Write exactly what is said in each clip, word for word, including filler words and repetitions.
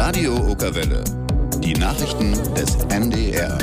Radio Okerwelle. Die Nachrichten des M D R.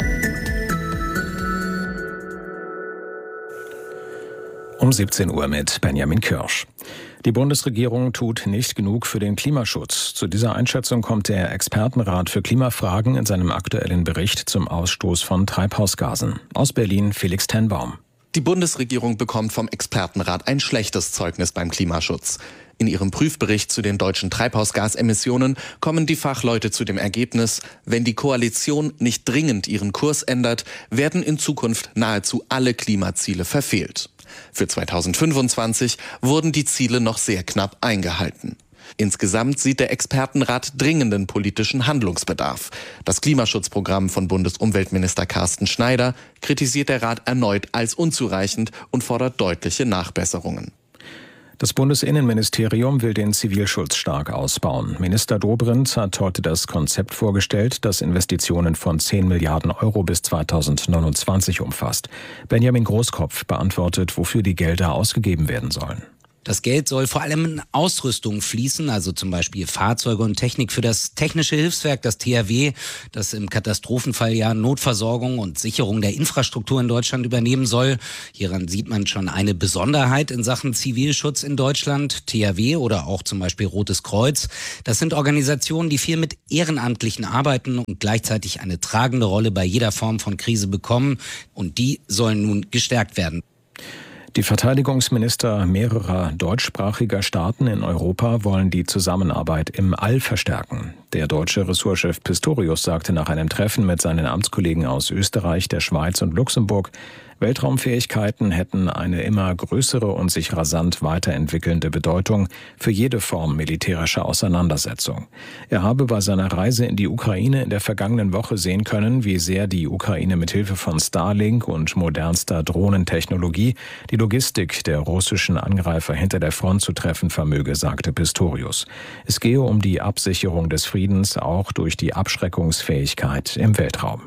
Um siebzehn Uhr mit Benjamin Kirsch. Die Bundesregierung tut nicht genug für den Klimaschutz. Zu dieser Einschätzung kommt der Expertenrat für Klimafragen in seinem aktuellen Bericht zum Ausstoß von Treibhausgasen. Aus Berlin Felix Tenbaum. Die Bundesregierung bekommt vom Expertenrat ein schlechtes Zeugnis beim Klimaschutz. In ihrem Prüfbericht zu den deutschen Treibhausgasemissionen kommen die Fachleute zu dem Ergebnis, wenn die Koalition nicht dringend ihren Kurs ändert, werden in Zukunft nahezu alle Klimaziele verfehlt. Für zweitausendfünfundzwanzig wurden die Ziele noch sehr knapp eingehalten. Insgesamt sieht der Expertenrat dringenden politischen Handlungsbedarf. Das Klimaschutzprogramm von Bundesumweltminister Carsten Schneider kritisiert der Rat erneut als unzureichend und fordert deutliche Nachbesserungen. Das Bundesinnenministerium will den Zivilschutz stark ausbauen. Minister Dobrindt hat heute das Konzept vorgestellt, das Investitionen von zehn Milliarden Euro bis zweitausendneunundzwanzig umfasst. Benjamin Großkopf beantwortet, wofür die Gelder ausgegeben werden sollen. Das Geld soll vor allem in Ausrüstung fließen, also zum Beispiel Fahrzeuge und Technik für das Technische Hilfswerk, das T H W, das im Katastrophenfall ja Notversorgung und Sicherung der Infrastruktur in Deutschland übernehmen soll. Hieran sieht man schon eine Besonderheit in Sachen Zivilschutz in Deutschland. T H W oder auch zum Beispiel Rotes Kreuz, das sind Organisationen, die viel mit Ehrenamtlichen arbeiten und gleichzeitig eine tragende Rolle bei jeder Form von Krise bekommen. Und die sollen nun gestärkt werden. Die Verteidigungsminister mehrerer deutschsprachiger Staaten in Europa wollen die Zusammenarbeit im All verstärken. Der deutsche Ressortchef Pistorius sagte nach einem Treffen mit seinen Amtskollegen aus Österreich, der Schweiz und Luxemburg, Weltraumfähigkeiten hätten eine immer größere und sich rasant weiterentwickelnde Bedeutung für jede Form militärischer Auseinandersetzung. Er habe bei seiner Reise in die Ukraine in der vergangenen Woche sehen können, wie sehr die Ukraine mithilfe von Starlink und modernster Drohnentechnologie die Logistik der russischen Angreifer hinter der Front zu treffen vermöge, sagte Pistorius. Es gehe um die Absicherung des Friedens auch durch die Abschreckungsfähigkeit im Weltraum.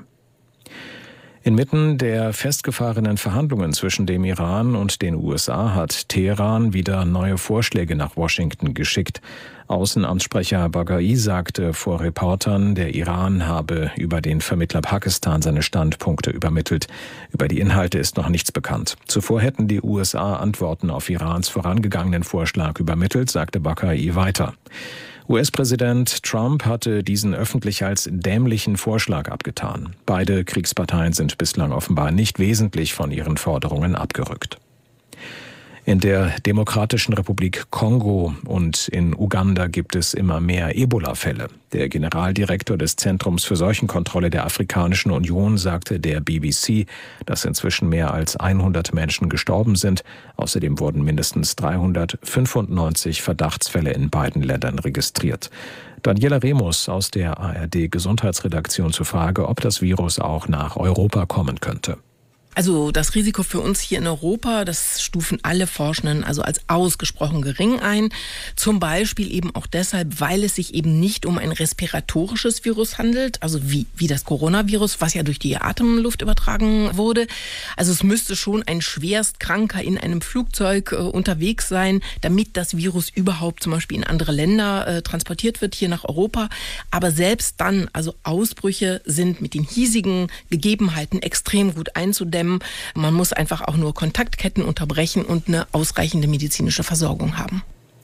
Inmitten der festgefahrenen Verhandlungen zwischen dem Iran und den U S A hat Teheran wieder neue Vorschläge nach Washington geschickt. Außenamtssprecher Baghai sagte vor Reportern, der Iran habe über den Vermittler Pakistan seine Standpunkte übermittelt. Über die Inhalte ist noch nichts bekannt. Zuvor hätten die U S A Antworten auf Irans vorangegangenen Vorschlag übermittelt, sagte Baghai weiter. U S-Präsident Trump hatte diesen öffentlich als dämlichen Vorschlag abgetan. Beide Kriegsparteien sind bislang offenbar nicht wesentlich von ihren Forderungen abgerückt. In der Demokratischen Republik Kongo und in Uganda gibt es immer mehr Ebola-Fälle. Der Generaldirektor des Zentrums für Seuchenkontrolle der Afrikanischen Union sagte der B B C, dass inzwischen mehr als hundert Menschen gestorben sind. Außerdem wurden mindestens dreihundertfünfundneunzig Verdachtsfälle in beiden Ländern registriert. Daniela Remus aus der A R D-Gesundheitsredaktion zur Frage, ob das Virus auch nach Europa kommen könnte. Also das Risiko für uns hier in Europa, das stufen alle Forschenden also als ausgesprochen gering ein. Zum Beispiel eben auch deshalb, weil es sich eben nicht um ein respiratorisches Virus handelt, also wie, wie das Coronavirus, was ja durch die Atemluft übertragen wurde. Also es müsste schon ein Schwerstkranker in einem Flugzeug äh, unterwegs sein, damit das Virus überhaupt zum Beispiel in andere Länder äh, transportiert wird, hier nach Europa. Aber selbst dann, also Ausbrüche sind mit den hiesigen Gegebenheiten extrem gut einzudämmen. Man muss einfach auch nur Kontaktketten unterbrechen und eine ausreichende medizinische Versorgung haben.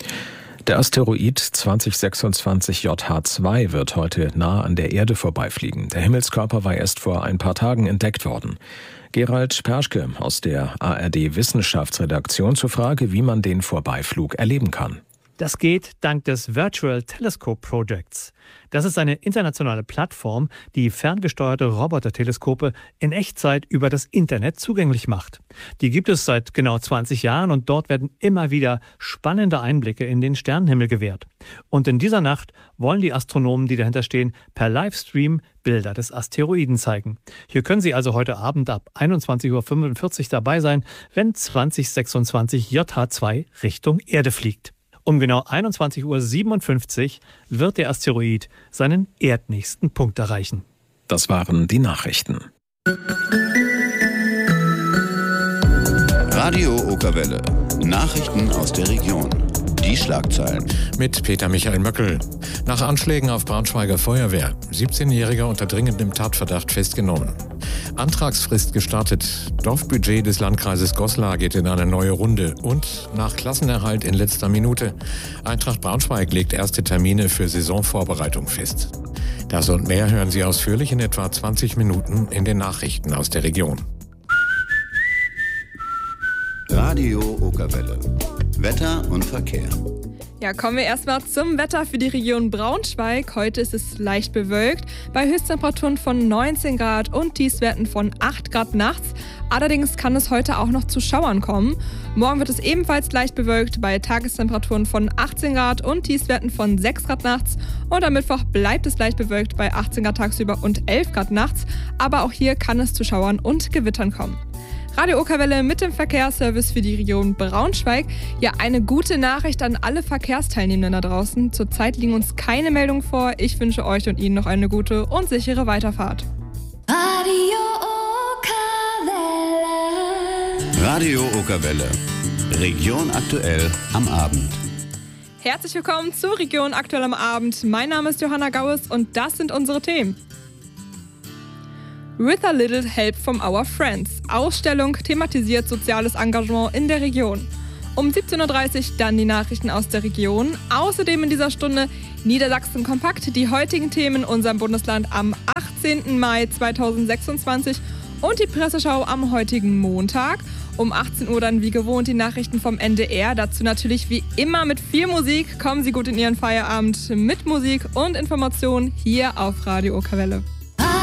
Der Asteroid zwanzig sechsundzwanzig J H zwei wird heute nah an der Erde vorbeifliegen. Der Himmelskörper war erst vor ein paar Tagen entdeckt worden. Gerald Perschke aus der A R D-Wissenschaftsredaktion zur Frage, wie man den Vorbeiflug erleben kann. Das geht dank des Virtual Telescope Projects. Das ist eine internationale Plattform, die ferngesteuerte Roboterteleskope in Echtzeit über das Internet zugänglich macht. Die gibt es seit genau zwanzig Jahren und dort werden immer wieder spannende Einblicke in den Sternenhimmel gewährt. Und in dieser Nacht wollen die Astronomen, die dahinter stehen, per Livestream Bilder des Asteroiden zeigen. Hier können Sie also heute Abend ab einundzwanzig Uhr fünfundvierzig dabei sein, wenn zwanzig sechsundzwanzig J H zwei Richtung Erde fliegt. Um genau einundzwanzig Uhr siebenundfünfzig wird der Asteroid seinen erdnächsten Punkt erreichen. Das waren die Nachrichten. Radio Okerwelle. Nachrichten aus der Region. Die Schlagzeilen. Mit Peter Michael Möckel. Nach Anschlägen auf Braunschweiger Feuerwehr. siebzehnjähriger unter dringendem Tatverdacht festgenommen. Antragsfrist gestartet. Dorfbudget des Landkreises Goslar geht in eine neue Runde. Und nach Klassenerhalt in letzter Minute. Eintracht Braunschweig legt erste Termine für Saisonvorbereitung fest. Das und mehr hören Sie ausführlich in etwa zwanzig Minuten in den Nachrichten aus der Region. Radio Okerwelle. Wetter und Verkehr. Ja, kommen wir erstmal zum Wetter für die Region Braunschweig. Heute ist es leicht bewölkt, bei Höchsttemperaturen von neunzehn Grad und Tiefstwerten von acht Grad nachts. Allerdings kann es heute auch noch zu Schauern kommen. Morgen wird es ebenfalls leicht bewölkt, bei Tagestemperaturen von achtzehn Grad und Tiefstwerten von sechs Grad nachts. Und am Mittwoch bleibt es leicht bewölkt bei achtzehn Grad tagsüber und elf Grad nachts. Aber auch hier kann es zu Schauern und Gewittern kommen. Radio Okerwelle mit dem Verkehrsservice für die Region Braunschweig. Ja, eine gute Nachricht an alle Verkehrsteilnehmenden da draußen. Zurzeit liegen uns keine Meldungen vor. Ich wünsche euch und Ihnen noch eine gute und sichere Weiterfahrt. Radio Okerwelle. Radio Okerwelle. Region aktuell am Abend. Herzlich willkommen zur Region aktuell am Abend. Mein Name ist Johanna Gaues und das sind unsere Themen. With a little help from our friends. Ausstellung thematisiert soziales Engagement in der Region. Um siebzehn Uhr dreißig dann die Nachrichten aus der Region. Außerdem in dieser Stunde Niedersachsen kompakt, die heutigen Themen in unserem Bundesland am achtzehnten Mai zweitausendsechsundzwanzig und die Presseschau am heutigen Montag. Um achtzehn Uhr dann wie gewohnt die Nachrichten vom N D R. Dazu natürlich wie immer mit viel Musik. Kommen Sie gut in Ihren Feierabend mit Musik und Informationen hier auf Radio Okerwelle.